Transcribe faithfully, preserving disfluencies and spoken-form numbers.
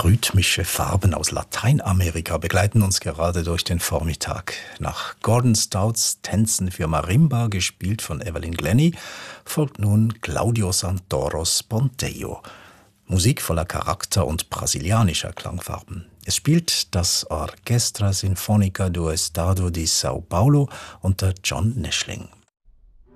Rhythmische Farben aus Lateinamerika begleiten uns gerade durch den Vormittag. Nach Gordon Stouts Tänzen für Marimba, gespielt von Evelyn Glennie, folgt nun Claudio Santoros Ponteio. Musik voller Charakter und brasilianischer Klangfarben. Es spielt das Orchestra Sinfónica do Estado de São Paulo unter John Neschling.